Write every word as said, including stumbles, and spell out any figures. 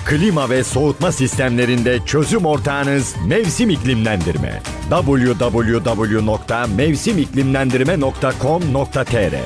Klima ve soğutma sistemlerinde çözüm ortağınız Mevsim İklimlendirme. double-u double-u double-u nokta mevsim iklimlendirme nokta com nokta tr